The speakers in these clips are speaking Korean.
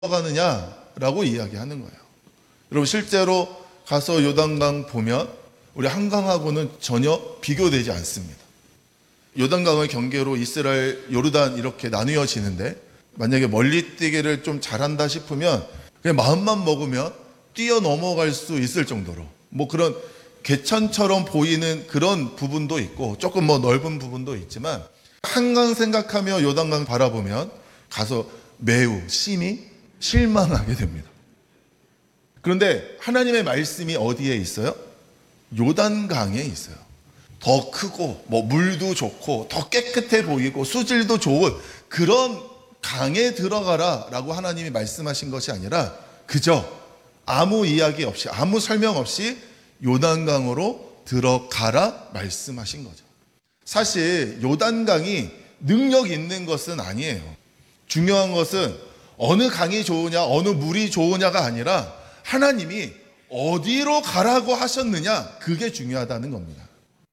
가느냐라고 이야기하는 거예요. 여러분 실제로 가서 요단강 보면 우리 한강하고는 전혀 비교되지 않습니다. 요단강의 경계로 이스라엘, 요르단 이렇게 나뉘어지는데 만약에 멀리 뛰기를 좀 잘한다 싶으면 그냥 마음만 먹으면 뛰어 넘어갈 수 있을 정도로 뭐 그런 개천처럼 보이는 그런 부분도 있고 조금 뭐 넓은 부분도 있지만 한강 생각하며 요단강 바라보면 가서 매우 심히 실망하게 됩니다. 그런데 하나님의 말씀이 어디에 있어요? 요단강에 있어요. 더 크고 뭐 물도 좋고 더 깨끗해 보이고 수질도 좋은 그런 강에 들어가라 라고 하나님이 말씀하신 것이 아니라 그저 아무 이야기 없이 아무 설명 없이 요단강으로 들어가라 말씀하신 거죠. 사실 요단강이 능력 있는 것은 아니에요. 중요한 것은 어느 강이 좋으냐 어느 물이 좋으냐가 아니라 하나님이 어디로 가라고 하셨느냐 그게 중요하다는 겁니다.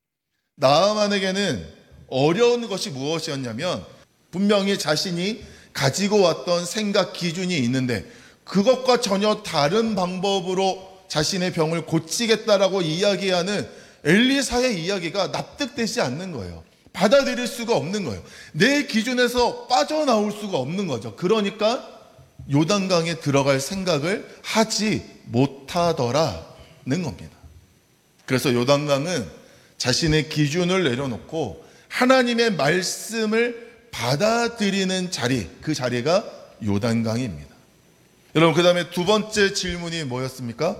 나아만에게는 어려운 것이 무엇이었냐면 분명히 자신이 가지고 왔던 생각 기준이 있는데 그것과 전혀 다른 방법으로 자신의 병을 고치겠다라고 이야기하는 엘리사의 이야기가 납득되지 않는 거예요. 받아들일 수가 없는 거예요. 내 기준에서 빠져나올 수가 없는 거죠. 그러니까 요단강에 들어갈 생각을 하지 못하더라는 겁니다. 그래서 요단강은 자신의 기준을 내려놓고 하나님의 말씀을 받아들이는 자리, 그 자리가 요단강입니다. 여러분 그 다음에 두 번째 질문이 뭐였습니까?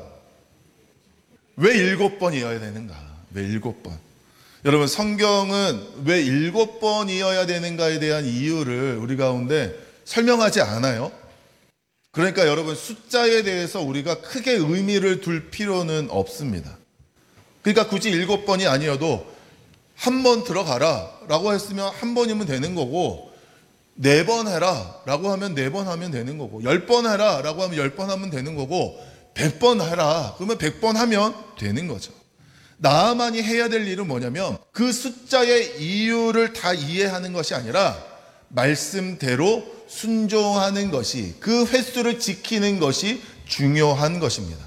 왜 7번이어야 되는가? 왜 7번? 여러분 성경은 왜 7번이어야 되는가에 대한 이유를 우리 가운데 설명하지 않아요. 그러니까 여러분 숫자에 대해서 우리가 크게 의미를 둘 필요는 없습니다. 그러니까 굳이 7번이 아니어도 한 번 들어가라 라고 했으면 한 번이면 되는 거고 4번 해라 라고 하면 4번 하면 되는 거고 10번 해라 라고 하면 10번 하면 되는 거고 100번 해라 그러면 100번 하면 되는 거죠. 나만이 해야 될 일은 뭐냐면 그 숫자의 이유를 다 이해하는 것이 아니라 말씀대로 순종하는 것이 그 횟수를 지키는 것이 중요한 것입니다.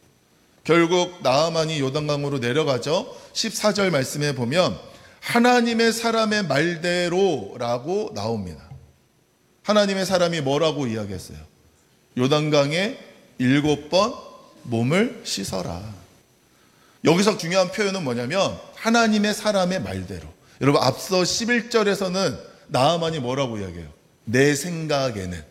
결국 나아만이 요단강으로 내려가죠. 14절 말씀에 보면 하나님의 사람의 말대로라고 나옵니다. 하나님의 사람이 뭐라고 이야기했어요? 요단강에 7번 몸을 씻어라. 여기서 중요한 표현은 뭐냐면 하나님의 사람의 말대로. 여러분 앞서 11절에서는 나아만이 뭐라고 이야기해요? 내 생각에는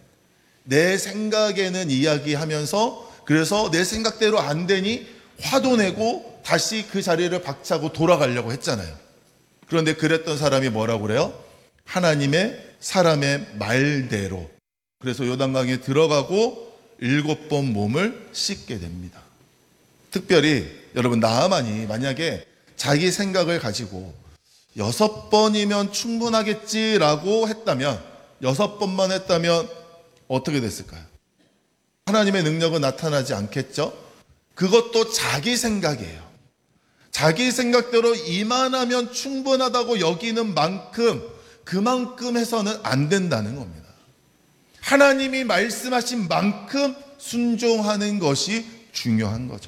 이야기하면서 그래서 내 생각대로 안 되니 화도 내고 다시 그 자리를 박차고 돌아가려고 했잖아요. 그런데 그랬던 사람이 뭐라고 그래요? 하나님의 사람의 말대로. 그래서 요단강에 들어가고 7번 몸을 씻게 됩니다. 특별히 여러분 나아만이 만약에 자기 생각을 가지고 6번이면 충분하겠지라고 했다면 6번만 했다면 어떻게 됐을까요? 하나님의 능력은 나타나지 않겠죠? 그것도 자기 생각이에요. 자기 생각대로 이만하면 충분하다고 여기는 만큼 그만큼 해서는 안 된다는 겁니다. 하나님이 말씀하신 만큼 순종하는 것이 중요한 거죠.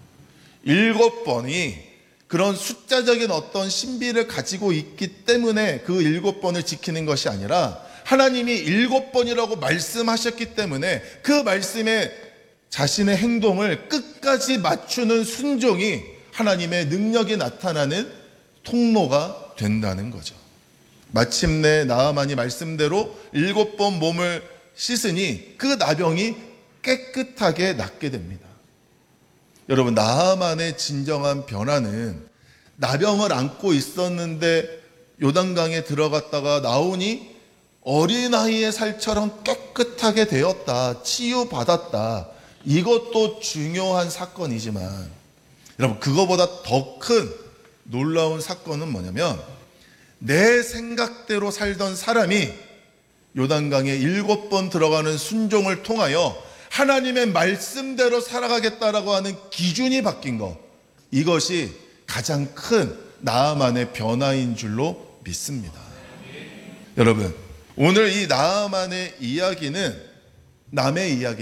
7번이 그런 숫자적인 어떤 신비를 가지고 있기 때문에 그 7번을 지키는 것이 아니라 하나님이 7번이라고 말씀하셨기 때문에 그 말씀에 자신의 행동을 끝까지 맞추는 순종이 하나님의 능력이 나타나는 통로가 된다는 거죠. 마침내 나아만이 말씀대로 7번 몸을 씻으니 그 나병이 깨끗하게 낫게 됩니다. 여러분 나아만의 진정한 변화는 나병을 안고 있었는데 요단강에 들어갔다가 나오니 어린아이의 살처럼 깨끗하게 되었다, 치유받았다. 이것도 중요한 사건이지만 여러분 그거보다 더 큰 놀라운 사건은 뭐냐면 내 생각대로 살던 사람이 요단강에 7번 들어가는 순종을 통하여 하나님의 말씀대로 살아가겠다라고 하는 기준이 바뀐 것. 이것이 가장 큰 나아만의 변화인 줄로 믿습니다. 여러분 오늘 이 나아만의 이야기는 남의 이야기